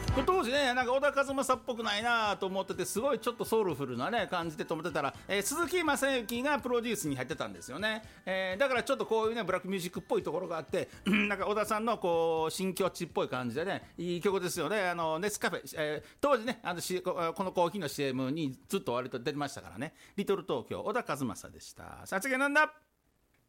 これ当時ね、なんか小田和正っぽくないなと思ってて、すごいちょっとソウルフルなね感じでと思ってたら、鈴木雅之がプロデュースに入ってたんですよね。だからちょっとこういうねブラックミュージックっぽいところがあってなんか小田さんのこう新境地っぽい感じでね、いい曲ですよね。ネスカフェ、当時ねこのコーヒーの CM にずっと割と出てましたからね。リトル東京小田和正でした。さつげなんだ。